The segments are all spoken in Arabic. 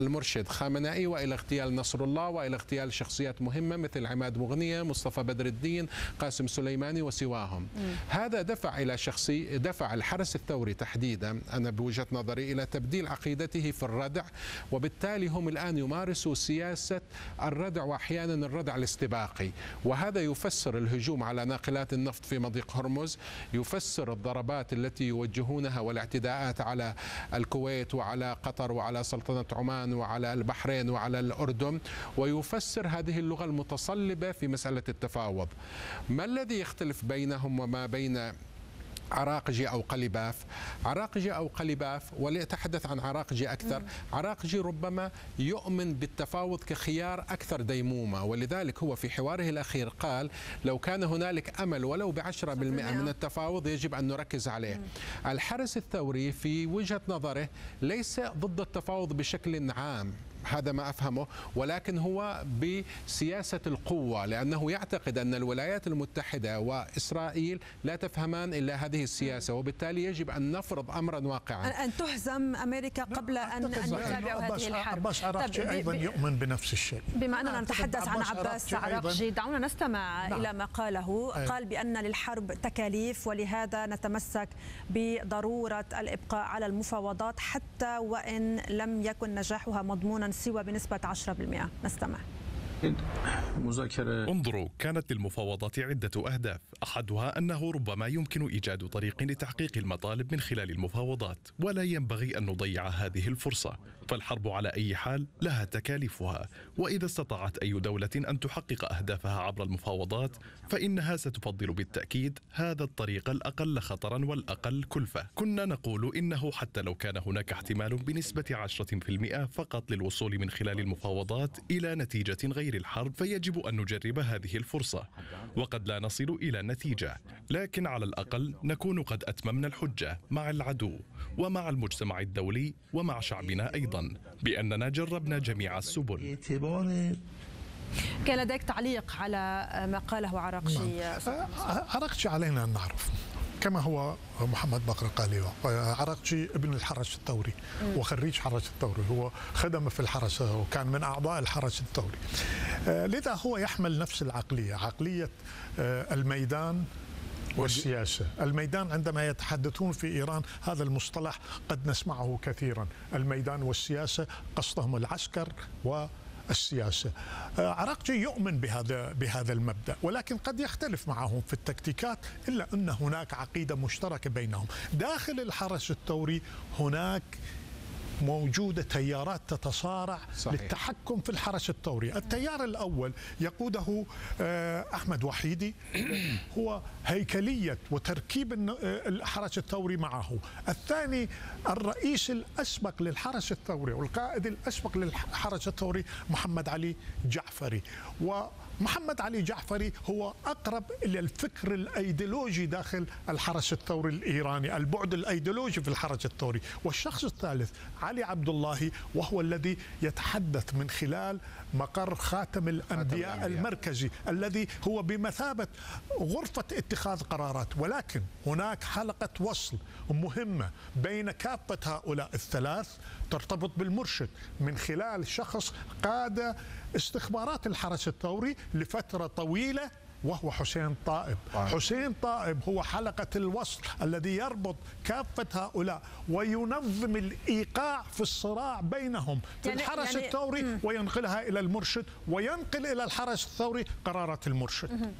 المرشد خامنئي وإلى اغتيال نصر الله وإلى اغتيال شخصيات مهمة مثل عماد مغنية، مصطفى بدر الدين، قاسم سليماني وسواهم. هذا دفع الحرس الثوري تحديدا أنا بوجهة نظري إلى تبديل عقيدته في الردع، وبالتالي هم الآن يمارسوا سياسة الردع وأحيانا الردع الاستباقي، وهذا يفسر الهجوم على ناقلات النفط في مضيق هرمز، يفسر الضربات التي يوجهونها والاعتداءات على الكويت وعلى قطر وعلى سلطنة عمان وعلى البحرين وعلى الأردن، ويفسر هذه اللغة المتصلبة في مسألة التفاوض. ما الذي يختلف بينهم وما بين عراقجي أو قلباف؟ عراقجي أو قلباف، ولأتحدث عن عراقجي أكثر، عراقجي ربما يؤمن بالتفاوض كخيار أكثر ديمومة، ولذلك هو في حواره الأخير قال لو كان هنالك أمل ولو ب10% من التفاوض يجب أن نركز عليه. الحرس الثوري في وجهة نظره ليس ضد التفاوض بشكل عام، هذا ما أفهمه، ولكن هو بسياسة القوة، لأنه يعتقد أن الولايات المتحدة وإسرائيل لا تفهمان إلا هذه السياسة، وبالتالي يجب أن نفرض أمرا واقعا، أن تهزم أمريكا قبل أن يتابعوا هذه الحرب. عباس عراقجي أيضا يؤمن بنفس الشيء. بما أننا نتحدث عن عباس عراقجي دعونا نستمع إلى ما قاله. قال بأن للحرب تكاليف، ولهذا نتمسك بضرورة الإبقاء على المفاوضات حتى وإن لم يكن نجاحها مضمونا سوى بنسبة 10%. نستمع. انظروا، كانت للمفاوضات عدة أهداف، أحدها أنه ربما يمكن إيجاد طريق لتحقيق المطالب من خلال المفاوضات، ولا ينبغي أن نضيع هذه الفرصة، فالحرب على أي حال لها تكاليفها، وإذا استطاعت أي دولة أن تحقق أهدافها عبر المفاوضات فإنها ستفضل بالتأكيد هذا الطريق الأقل خطرا والأقل كلفة. كنا نقول إنه حتى لو كان هناك احتمال بنسبة 10% فقط للوصول من خلال المفاوضات إلى نتيجة غير الحرب فيجب أن نجرب هذه الفرصة، وقد لا نصل إلى نتيجة، لكن على الأقل نكون قد أتممنا الحجة مع العدو ومع المجتمع الدولي ومع شعبنا أيضا بأننا جربنا جميع السبل. كان لديك تعليق على ما قاله عراقجي؟ عراقجي علينا أن نعرف كما هو محمد بكر قال، عراقجي ابن الحرس الثوري وخريج حرس الثوري، هو خدم في الحرس وكان من أعضاء الحرس الثوري، لذا هو يحمل نفس العقلية، عقلية الميدان والسياسة. الميدان عندما يتحدثون في إيران هذا المصطلح قد نسمعه كثيرا، الميدان والسياسة قصدهم العسكر والسياسة. عراقجي يؤمن بهذا المبدأ، ولكن قد يختلف معهم في التكتيكات، إلا أن هناك عقيدة مشتركة بينهم. داخل الحرس الثوري هناك موجودة تيارات تتصارع للتحكم في الحرس الثوري. التيار الأول يقوده أحمد وحيدي، هو هيكلية وتركيب الحرس الثوري معه. الثاني الرئيس الأسبق للحرس الثوري والقائد الأسبق للحرس الثوري محمد علي جعفري، ومحمد علي جعفري هو أقرب إلى الفكر الأيديولوجي داخل الحرس الثوري الإيراني، البعد الأيديولوجي في الحرس الثوري. والشخص الثالث علي عبد الله، وهو الذي يتحدث من خلال مقر خاتم الأنبياء المركزي الذي هو بمثابة غرفة اتخاذ قرارات، ولكن هناك حلقة وصل مهمة بين كافة هؤلاء الثلاث ترتبط بالمرشد من خلال شخص قاد استخبارات الحرس الثوري لفترة طويلة، وهو حسين طائب. حسين طائب هو حلقة الوصل الذي يربط كافة هؤلاء وينظم الإيقاع في الصراع بينهم في الحرس الثوري وينقلها إلى المرشد وينقل إلى الحرس الثوري قرارات المرشد.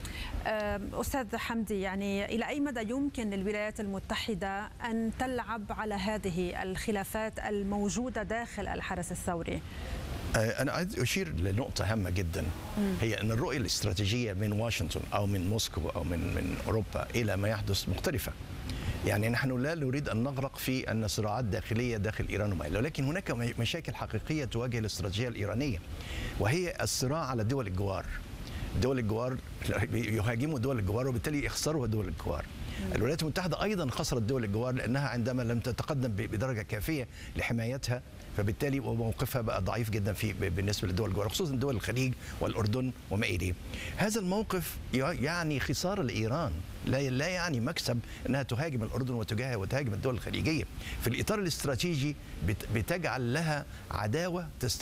أستاذ حمدي، يعني إلى أي مدى يمكن للولايات المتحدة أن تلعب على هذه الخلافات الموجودة داخل الحرس الثوري؟ أنا عايز أشير لنقطة هامة جدا، هي أن الرؤية الاستراتيجية من واشنطن أو من موسكو أو من أوروبا إلى ما يحدث مختلفة. يعني نحن لا نريد أن نغرق في أن صراعات داخلية داخل إيران وما إلى، ولكن هناك مشاكل حقيقية تواجه الاستراتيجية الإيرانية، وهي الصراع على دول الجوار. دول الجوار يهاجموا دول الجوار وبالتالي يخسروا دول الجوار. الولايات المتحدة أيضا خسرت دول الجوار لأنها عندما لم تتقدم بدرجة كافية لحمايتها فبالتالي موقفها بقى ضعيف جدا بالنسبه للدول الجوار، خصوصا دول الخليج والاردن وما اليه. هذا الموقف يعني خساره لايران، لا يعني مكسب انها تهاجم الاردن وتهاجم الدول الخليجيه. في الاطار الاستراتيجي بتجعل لها عداوه